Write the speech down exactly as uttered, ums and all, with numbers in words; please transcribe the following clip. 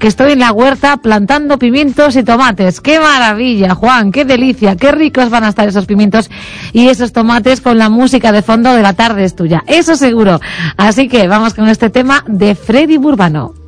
que estoy en la huerta plantando pimientos y tomates. ¡Qué maravilla, Juan! ¡Qué delicia! ¡Qué ricos van a estar esos pimientos y esos tomates con la música de fondo de La tarde es tuya! Eso seguro. Así que vamos con este tema de Freddy Burbano.